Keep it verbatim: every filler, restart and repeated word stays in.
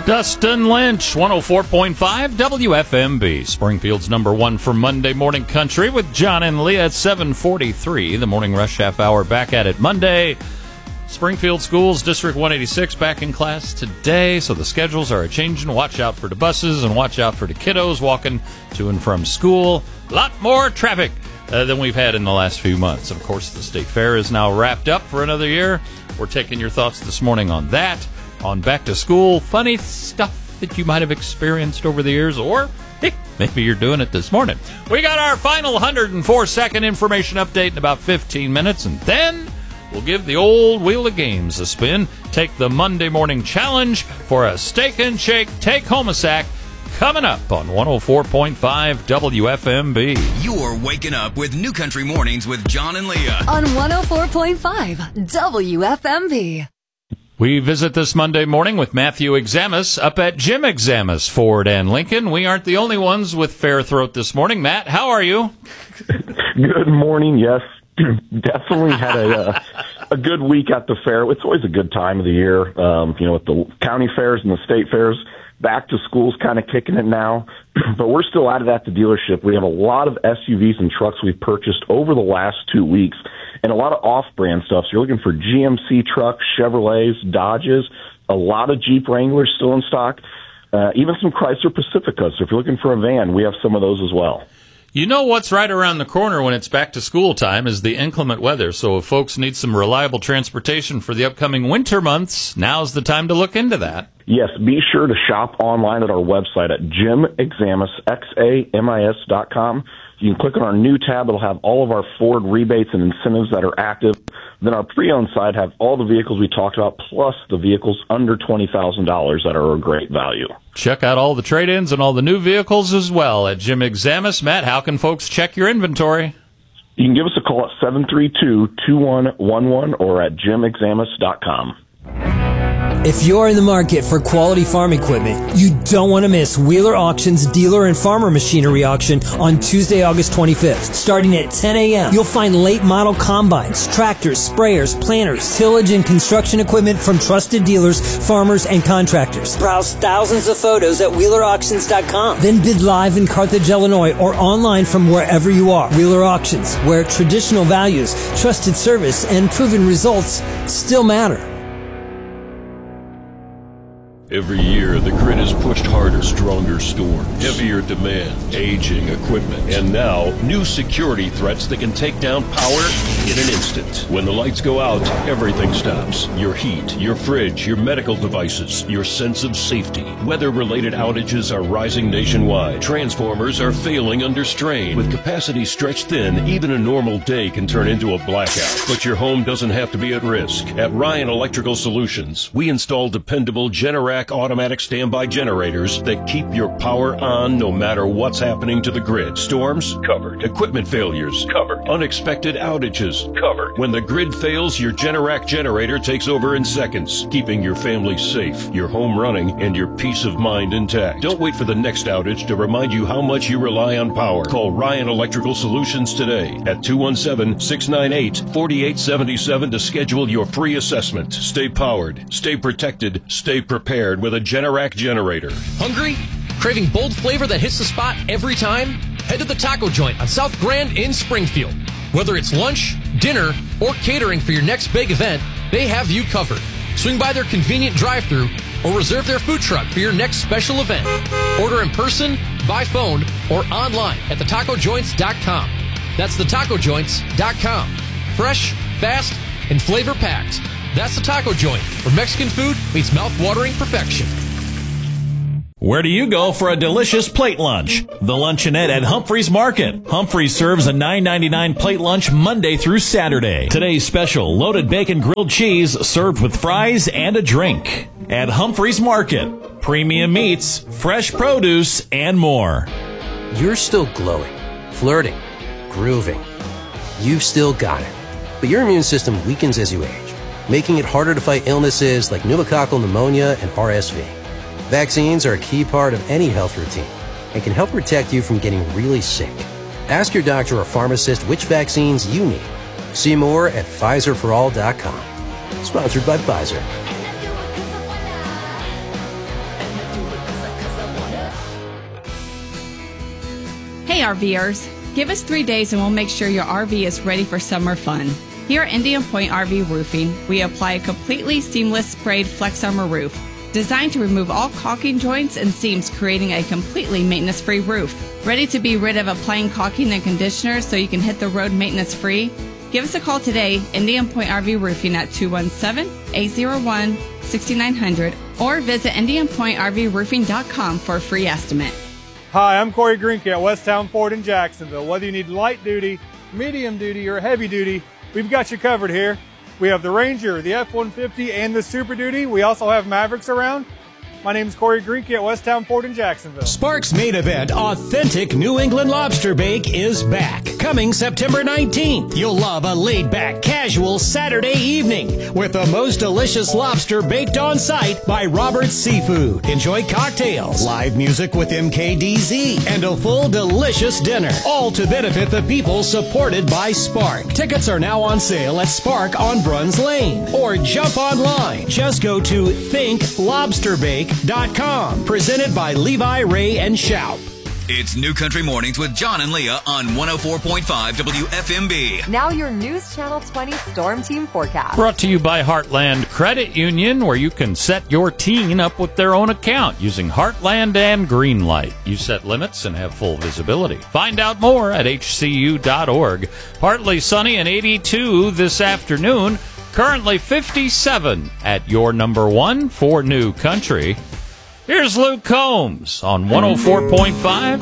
Dustin Lynch, one oh four point five W F M B, Springfield's number one for Monday Morning Country with John and Leah at seven forty-three. The Morning Rush half hour back at it Monday. Springfield Schools, District one eighty-six, back in class today, so the schedules are a-changing. Watch out for the buses and watch out for the kiddos walking to and from school. A lot more traffic uh, than we've had in the last few months. Of course, the State Fair is now wrapped up for another year. We're taking your thoughts this morning on that, on back to school, funny stuff that you might have experienced over the years, or hey, maybe you're doing it this morning. We got our final one hundred four second information update in about fifteen minutes, and then we'll give the old Wheel of Games a spin, take the Monday Morning Challenge for a Steak and Shake take-home a sack, coming up on one oh four point five W F M B. You're waking up with New Country Mornings with John and Leah on one oh four point five W F M B. We visit this Monday morning with Matthew Examus up at Jim Examus Ford and Lincoln. We aren't the only ones with fair throat this morning. Matt, how are you? Good morning. Yes, definitely had a uh, a good week at the fair. It's always a good time of the year, um, you know, with the county fairs and the state fairs. Back to school's kind of kicking it now, but we're still at it at the dealership. We have a lot of S U Vs and trucks we've purchased over the last two weeks, and a lot of off-brand stuff. So you're looking for G M C trucks, Chevrolets, Dodges, a lot of Jeep Wranglers still in stock, uh, even some Chrysler Pacificas. So if you're looking for a van, we have some of those as well. You know what's right around the corner when it's back to school time is the inclement weather. So if folks need some reliable transportation for the upcoming winter months, now's the time to look into that. Yes, be sure to shop online at our website at jim examus, X A M I S dot com. You can click on our new tab. It'll have all of our Ford rebates and incentives that are active. Then our pre-owned side have all the vehicles we talked about, plus the vehicles under twenty thousand dollars that are a great value. Check out all the trade-ins and all the new vehicles as well at Jim Examus. Matt, how can folks check your inventory? You can give us a call at seven three two, two one one one or at jim examus dot com. If you're in the market for quality farm equipment, you don't want to miss Wheeler Auction's Dealer and Farmer Machinery Auction on Tuesday, August twenty-fifth. Starting at ten a.m., you'll find late model combines, tractors, sprayers, planters, tillage, and construction equipment from trusted dealers, farmers, and contractors. Browse thousands of photos at wheeler auctions dot com. Then bid live in Carthage, Illinois, or online from wherever you are. Wheeler Auctions, where traditional values, trusted service, and proven results still matter. Every year, the grid is pushed harder, stronger storms, heavier demand, aging equipment, and now, new security threats that can take down power in an instant. When the lights go out, everything stops. Your heat, your fridge, your medical devices, your sense of safety. Weather-related outages are rising nationwide. Transformers are failing under strain. With capacity stretched thin, even a normal day can turn into a blackout. But your home doesn't have to be at risk. At Ryan Electrical Solutions, we install dependable Generac automatic standby generators that keep your power on no matter what's happening to the grid. Storms? Covered. Equipment failures? Covered. Unexpected outages? Covered. When the grid fails, your Generac generator takes over in seconds, keeping your family safe, your home running, and your peace of mind intact. Don't wait for the next outage to remind you how much you rely on power. Call Ryan Electrical Solutions today at two one seven, six nine eight, four eight seven seven to schedule your free assessment. Stay powered, stay protected, stay prepared with a Generac generator. Hungry? Craving bold flavor that hits the spot every time? Head to the Taco Joint on South Grand in Springfield. Whether it's lunch, dinner, or catering for your next big event, they have you covered. Swing by their convenient drive-thru or reserve their food truck for your next special event. Order in person, by phone, or online at the taco joints dot com. That's the taco joints dot com. Fresh, fast, and flavor-packed. That's the Taco Joint, where Mexican food meets mouth-watering perfection. Where do you go for a delicious plate lunch? The Luncheonette at Humphreys Market. Humphreys serves a nine ninety-nine plate lunch Monday through Saturday. Today's special, loaded bacon grilled cheese served with fries and a drink. At Humphreys Market, premium meats, fresh produce, and more. You're still glowing, flirting, grooving. You've still got it. But your immune system weakens as you age, making it harder to fight illnesses like pneumococcal pneumonia and R S V. Vaccines are a key part of any health routine and can help protect you from getting really sick. Ask your doctor or pharmacist which vaccines you need. See more at Pfizer for all dot com. Sponsored by Pfizer. Hey RVers, give us three days and we'll make sure your R V is ready for summer fun. Here at Indian Point R V Roofing, we apply a completely seamless sprayed Flex Armor roof, designed to remove all caulking joints and seams, creating a completely maintenance-free roof. Ready to be rid of applying caulking and conditioner so you can hit the road maintenance-free? Give us a call today, Indian Point R V Roofing at two one seven, eight zero one, six nine zero zero, or visit indian point r v roofing dot com for a free estimate. Hi, I'm Corey Greenke at Westtown Ford in Jacksonville. Whether you need light duty, medium duty, or heavy duty, we've got you covered here. We have the Ranger, the F one fifty, and the Super Duty. We also have Mavericks around. My name is Corey Greenke at Westtown Ford in Jacksonville. Sparks' main event, Authentic New England Lobster Bake, is back. Coming September nineteenth. You'll love a laid-back, casual Saturday evening with the most delicious lobster baked on site by Robert's Seafood. Enjoy cocktails, live music with M K D Z, and a full delicious dinner. All to benefit the people supported by Spark. Tickets are now on sale at Spark on Bruns Lane. Or jump online. Just go to think lobster bake dot com. Presented by Levi, Ray, and Shoup. It's New Country Mornings with John and Leah on one oh four point five W F M B. Now your News Channel twenty Storm Team forecast. Brought to you by Heartland Credit Union, where you can set your teen up with their own account using Heartland and Greenlight. You set limits and have full visibility. Find out more at h c u dot org. Partly sunny and eighty-two this afternoon. Currently fifty-seven at your number one for New Country. Here's Luke Combs on one oh four point five